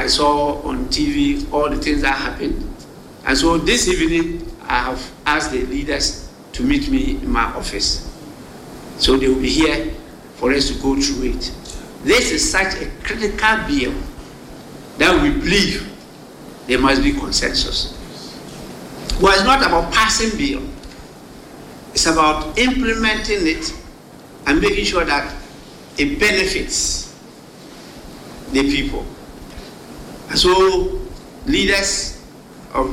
I saw on TV all the things that happened. And so this evening, I have asked the leaders to meet me in my office. So they will be here for us to go through it. This is such a critical bill that we believe there must be consensus. Well, it's not about passing bill. It's about implementing it and making sure that it benefits the people. And so leaders of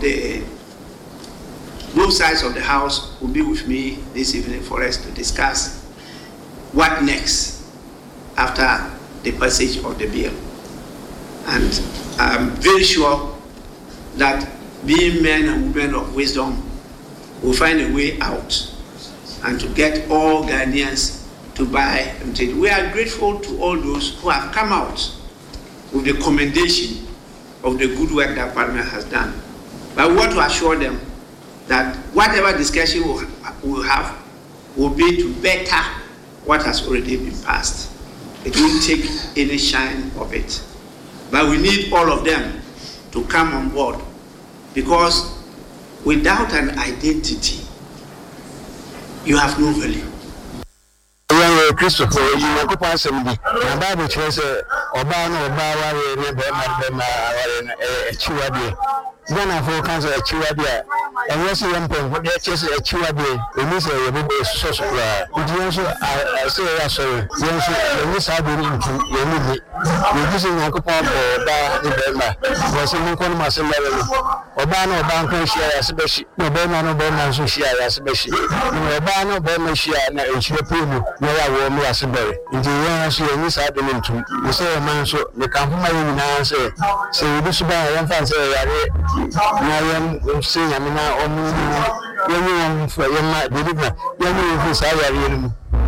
both sides of the house will be with me this evening for us to discuss what next after the passage of the bill. And I'm very sure that being men and women of wisdom will find a way out and to get all Ghanaians to buy and take. We are grateful to all those who have come out with the commendation of the good work that Parliament has done. But we want to assure them that whatever discussion we'll have will be to better what has already been passed. It won't take any shine of it. But we need all of them to come on board, because without an identity, you have no value. Christopher, you are the person. The Bible says, Obama, Chiwabi. Then I focus on Chiwabi. And what's the important? What they chase a Chiwabi, it is a bit social. I say, sorry, yes, I believe you. You're using a coupon or bar in Burma. Was a new one, Marcel Obama, Banco share as a bishop, no Burma, so share as a bishop. Obama, Burma share, and it's your people. No, I will be as a berry. In the years you miss out the mintum, you say a man so the company now say, so this is by one fancy. I am saying, I mean, young for your might deliver. Young who's I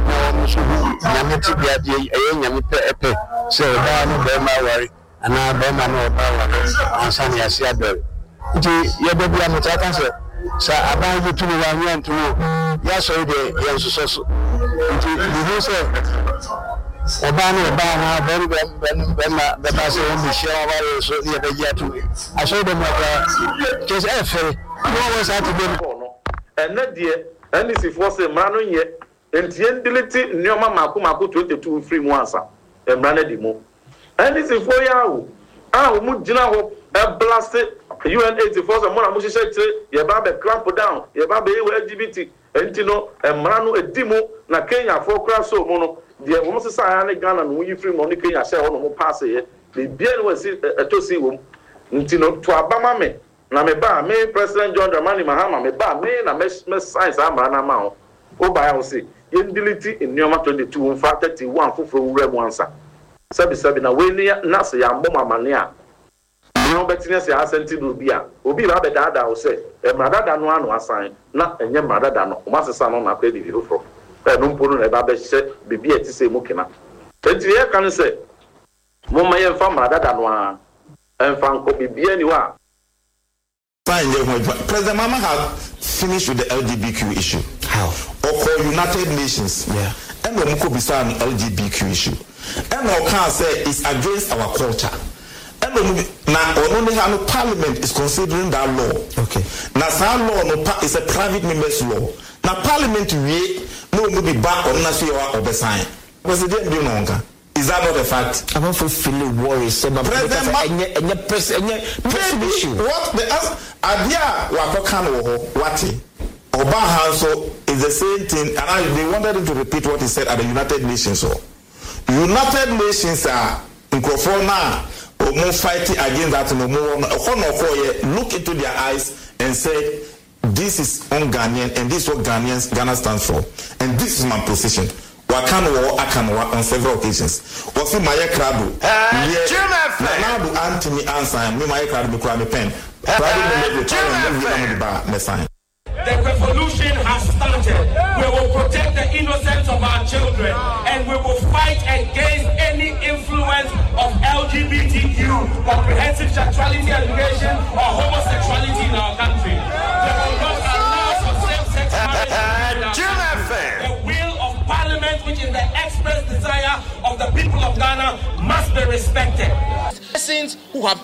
so my worry, and now Burma no power and Sunny as your berry. Your baby, I'm a answer. So I buy you 2 1 year to yes, or the young so. You say, Obama, very well, but I say, only share so the year to. I saw them just every. What was that to them? And that year, and this is was a man yet, and the ability, Nyoma Maku 22 free Mwansa, and Branadimo. And this is 4 years. Mujina blasted UN 84 and Mona Mushi, Yababe clamp down, Yababe LGBT, and Tino, and Marano, a demo, na Kenya, 4 crafts so mono, the woman society Ghana, and we free money Kenya, share on the pass here. The beer was a tossy womb, Ntino to Abama me, Nameba, me, President John Dramani Mahama, me ba, me, na mesh science, Amrana Mao. Oh, by I say, inability in Nyoma 22, and 31 for Remonsa. Sabina, when Nasa Yamboma Mania. No betterness, I sent to Rubia. Obi Rabbi Dada will say, a mother than one was signed, not a young mother than Master Son on a pretty view from. I don't put on a baby said, be to say Mukina. And here can say, Mumma and Farm rather than one, and Fan could be anywhere. Fine, President Mama have finished with the LGBTQ issue. How? Or call United Nations. Yeah. And when Muko beside an LGBTQ issue. And our can say it's against our culture. Now, only how Parliament is considering that law. Okay. Now, that law is a private member's law. Now, Parliament will be back on national or the sign. President, do you know? Is that not a fact? I'm not feeling worried. President, what the idea? What? Obama so is the same thing, and they wanted him to repeat what he said at the United Nations. So, United Nations are in now. More fighting against that no more. Look into their eyes and say, this is un-Ghanaian and this is what Ghana stands for. And this is my position. I can work on several occasions. What's in my crowd? Now do Anthony answer me my crowd because I'm a pen. The revolution has started. We will protect the innocence of our children, and we will fight against any influence of LGBTQ, comprehensive sexuality education, or homosexuality in our country. We will not allow for same-sex marriage. The will of Parliament, which is the express desire of the people of Ghana, must be respected. Persons who have